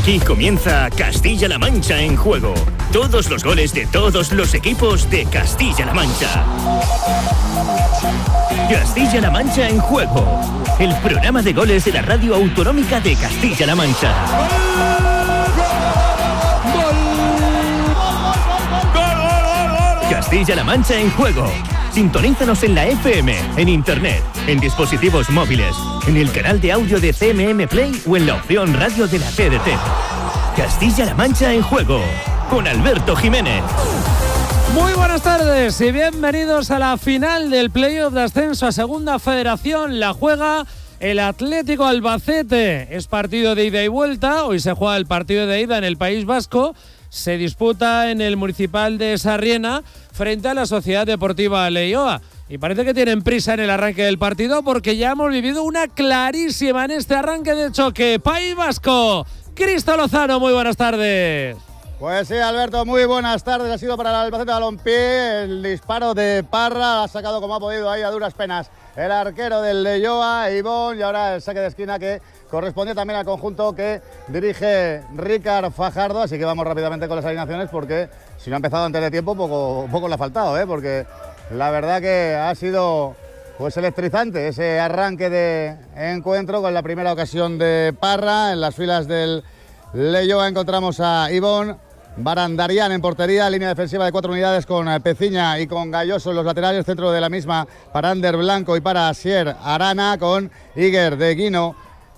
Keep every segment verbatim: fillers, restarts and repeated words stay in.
Aquí comienza Castilla-La Mancha en juego. Todos los goles de todos los equipos de Castilla-La Mancha. Castilla-La Mancha en juego. El programa de goles de la radio autonómica de Castilla-La Mancha. Castilla-La Mancha en juego. Sintonízanos en la F M, en internet, en dispositivos móviles, en el canal de audio de C M M Play o en la opción radio de la T D T. Castilla-La Mancha en juego, con Alberto Jiménez. Muy buenas tardes y bienvenidos a la final del playoff de ascenso a Segunda Federación. La juega el Atlético Albacete. Es partido de ida y vuelta. Hoy se juega el partido de ida en el País Vasco. Se disputa en el Municipal de Sarriena frente a la Sociedad Deportiva Leioa. Y parece que tienen prisa en el arranque del partido porque ya hemos vivido una clarísima en este arranque de choque. País Vasco, Cristo Lozano, muy buenas tardes. Pues sí, Alberto, muy buenas tardes. Ha sido para el Albacete Balompié el disparo de Parra. Ha sacado como ha podido ahí a duras penas el arquero del Leioa, Ivón, y ahora el saque de esquina que corresponde también al conjunto que dirige Ricard Fajardo. Así que vamos rápidamente con las alineaciones porque si no ha empezado antes de tiempo, poco, poco le ha faltado, ¿eh? Porque la verdad que ha sido pues electrizante ese arranque de encuentro con la primera ocasión de Parra. En las filas del Leioa encontramos a Ivón Barandarian en portería, línea defensiva de cuatro unidades con Peciña y con Galloso en los laterales, centro de la misma para Ander Blanco y para Asier Arana, con Iger de Guino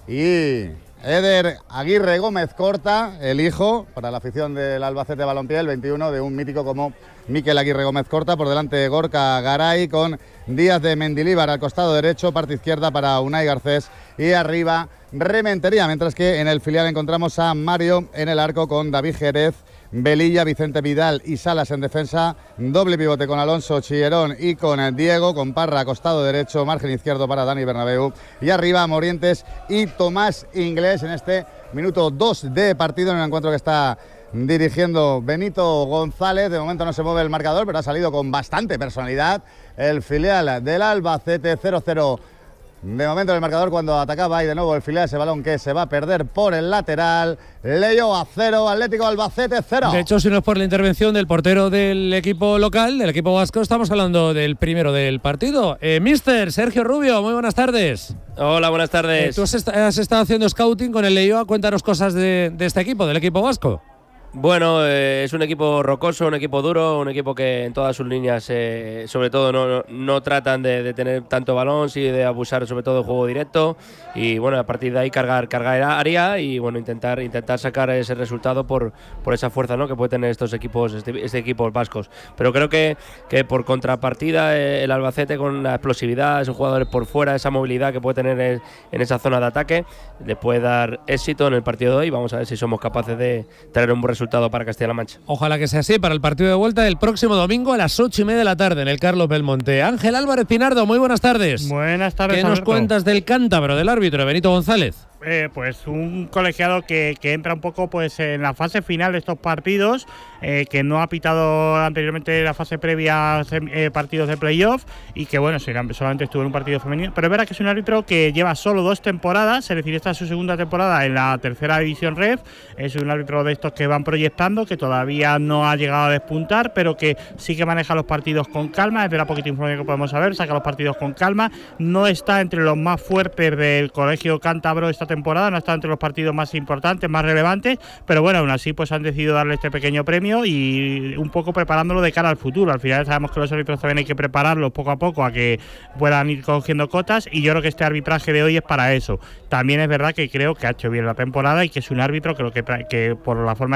y Eder Aguirre Gómez Corta, el hijo, para la afición del Albacete Balompié, el veintiuno, de un mítico como Miquel Aguirre Gómez Corta. Por delante Gorka Garay, con Díaz de Mendilíbar al costado derecho, parte izquierda para Unai Garcés y arriba Rementería, mientras que en el filial encontramos a Mario en el arco con David Jerez, Velilla, Vicente Vidal y Salas en defensa, doble pivote con Alonso Chillerón y con Diego, con Parra costado derecho, margen izquierdo para Dani Bernabéu y arriba Morientes y Tomás Inglés en este minuto dos de partido, en un encuentro que está dirigiendo Benito González. De momento no se mueve el marcador, pero ha salido con bastante personalidad el filial del Albacete. Cero cero de momento el marcador cuando atacaba, y de nuevo el filial, ese balón que se va a perder por el lateral. Leioa cero, Atlético Albacete cero. De hecho, si no es por la intervención del portero del equipo local, del equipo vasco, estamos hablando del primero del partido. Eh, Mister Sergio Rubio, muy buenas tardes. Hola, buenas tardes. Eh, tú has, est- has estado haciendo scouting con el Leioa. Cuéntanos cosas de, de este equipo, del equipo vasco. Bueno, eh, es un equipo rocoso, un equipo duro, un equipo que en todas sus líneas, eh, sobre todo, no, no, no tratan de, de tener tanto balón, sí de abusar sobre todo del juego directo, y bueno, a partir de ahí cargar, cargar área y bueno, intentar, intentar sacar ese resultado por, por esa fuerza, ¿no?, que puede tener estos equipos, este, este equipos vascos. Pero creo que, que por contrapartida, eh, el Albacete, con la explosividad, esos jugadores por fuera, esa movilidad que puede tener en, en esa zona de ataque, le puede dar éxito en el partido de hoy. Vamos a ver si somos capaces de tener un buen resultado resultado para Castilla-La Mancha. Ojalá que sea así para el partido de vuelta el próximo domingo a las ocho y media de la tarde en el Carlos Belmonte. Ángel Álvarez Pinardo, muy buenas tardes. Buenas tardes, ¿Qué nos Alberto? cuentas del cántabro, del árbitro, Benito González? Eh, pues un colegiado que, que entra un poco pues en la fase final de estos partidos, eh, que no ha pitado anteriormente la fase previa eh, partidos de playoff, y que bueno, solamente estuvo en un partido femenino, pero es verdad que es un árbitro que lleva solo dos temporadas, es decir, esta es su segunda temporada en la tercera división Ref. Es un árbitro de estos que van proyectando, que todavía no ha llegado a despuntar, pero que sí que maneja los partidos con calma. Es de la poquita información que podemos saber, saca los partidos con calma, no está entre los más fuertes del colegio cántabro esta temporada, no está entre los partidos más importantes, más relevantes, pero bueno, aún así pues han decidido darle este pequeño premio y un poco preparándolo de cara al futuro. Al final sabemos que los árbitros también hay que prepararlos poco a poco a que puedan ir cogiendo cotas, y yo creo que este arbitraje de hoy es para eso. También es verdad que creo que ha hecho bien la temporada y que es un árbitro, creo que, que por la forma